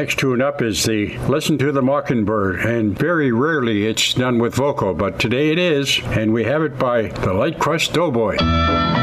next tune up is the Listen to the Mockingbird, and very rarely it's done with vocal, but today it is, and we have it by the Light Crust Doughboy.